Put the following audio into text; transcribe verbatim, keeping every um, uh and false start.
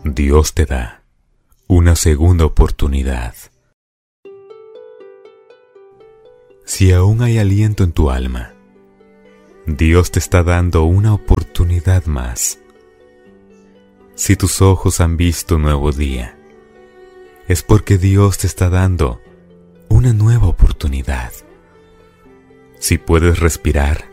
Dios te da una segunda oportunidad. Si aún hay aliento en tu alma, Dios te está dando una oportunidad más. Si tus ojos han visto un nuevo día, es porque Dios te está dando una nueva oportunidad. Si puedes respirar,